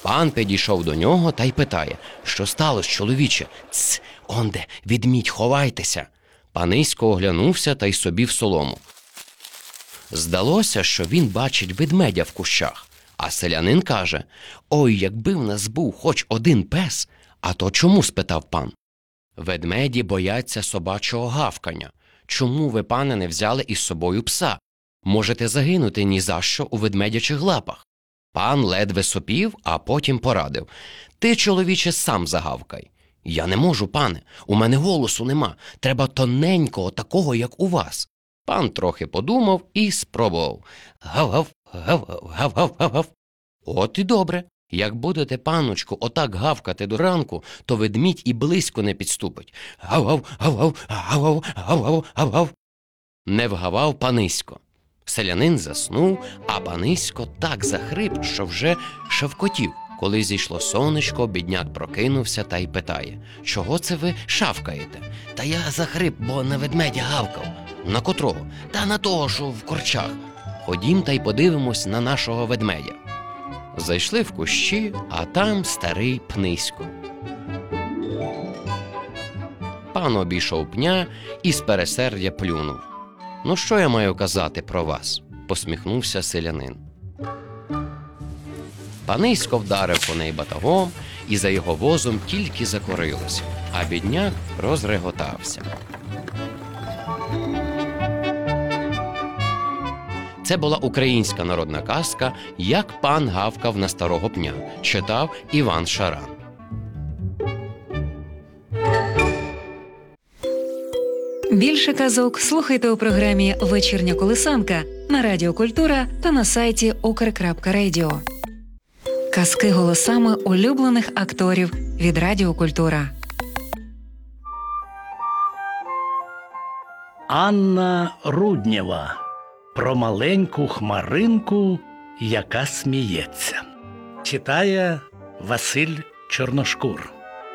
Пан підійшов до нього та й питає: «Що сталося, чоловіче?» «Цс, онде, ведмідь, ховайтеся!» Панисько оглянувся та й собі в солому. Здалося, що він бачить ведмедя в кущах, а селянин каже: «Ой, якби в нас був хоч один пес!» «А то чому?» – спитав пан. «Ведмеді бояться собачого гавкання. Чому ви, пане, не взяли із собою пса? Можете загинути ні за що у ведмедячих лапах». Пан ледве сопів, а потім порадив: «Ти, чоловіче, сам загавкай». «Я не можу, пане, у мене голосу нема, треба тоненького, такого, як у вас». Пан трохи подумав і спробував: «Гав-гав, гав-гав, гав-гав, гав-гав». «От і добре. Як будете, паночку, отак гавкати до ранку, то ведмідь і близько не підступить. Гав-гав, гав-гав, гав-гав, гав-гав, гав-гав». Не вгавав панисько. Селянин заснув, а панисько так захрип, що вже шавкотів. Коли зійшло сонечко, бідняк прокинувся та й питає: «Чого це ви шавкаєте?» «Та я захрип, бо на ведмедя гавкав». «На котрого?» «Та на того, що в корчах». «Ходім та й подивимось на нашого ведмедя». Зайшли в кущі, а там старий Пнисько. Пан обійшов пня і з пересердя плюнув. «Ну що я маю казати про вас?» – посміхнувся селянин. Панисько вдарив коней батогом, і за його возом тільки закорилося, а бідняк розреготався. Це була українська народна казка «Як пан гавкав на старого пня». Читав Іван Шаран. Більше казок слухайте у програмі «Вечірня колисанка» на Радіо Культура та на сайті ukr.radio. Казки голосами улюблених акторів від Радіо Культура. Анна Руднєва. Про маленьку хмаринку, яка сміється. Читає Василь Чорношкур.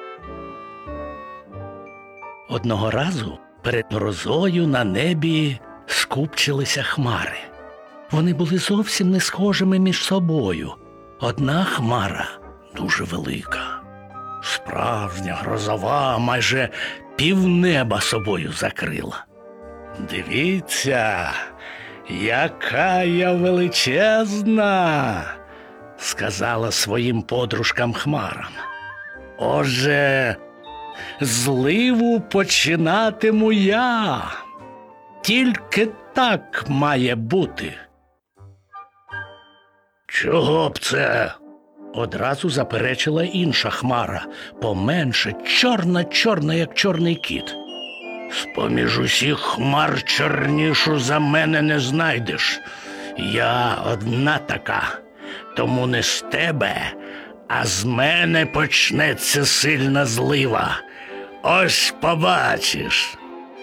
Одного разу перед грозою на небі скупчилися хмари. Вони були зовсім не схожими між собою. Одна хмара дуже велика, справжня грозова, майже півнеба собою закрила. «Дивіться, яка я величезна!» – сказала своїм подружкам-хмарам. «Отже, зливу починатиму я. Тільки так має бути». «Чого б це?» – одразу заперечила інша хмара, поменше, чорна-чорна, як чорний кіт. «З-поміж усіх хмар чорнішу за мене не знайдеш. Я одна така, тому не з тебе, а з мене почнеться сильна злива. Ось побачиш».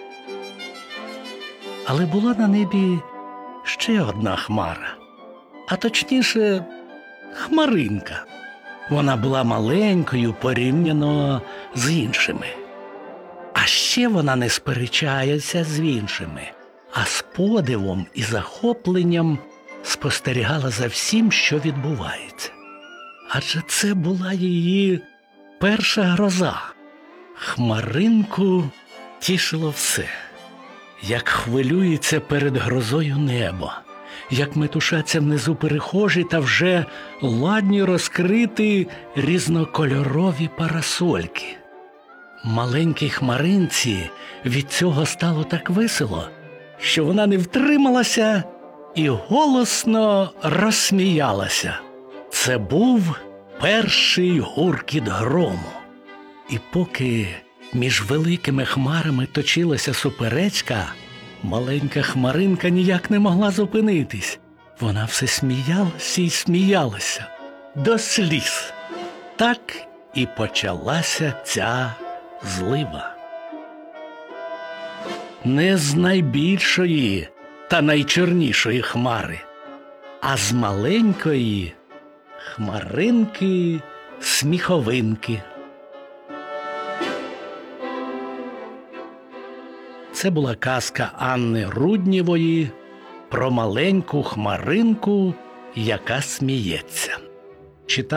Але була на небі ще одна хмара, а точніше хмаринка. Вона була маленькою порівняно з іншими. А ще вона не сперечається з іншими, а з подивом і захопленням спостерігала за всім, що відбувається. Адже це була її перша гроза. Хмаринку тішило все. Як хвилюється перед грозою небо, як метушаться внизу перехожі та вже ладні розкрити різнокольорові парасольки. Маленькій хмаринці від цього стало так весело, що вона не втрималася і голосно розсміялася. Це був перший гуркіт грому. І поки між великими хмарами точилася суперечка, маленька хмаринка ніяк не могла зупинитись. Вона все сміялася і сміялася до сліз. Так і почалася ця злива. Не з найбільшої та найчорнішої хмари, а з маленької хмаринки-сміховинки. Це була казка Анни Руднєвої про маленьку хмаринку, яка сміється. Читав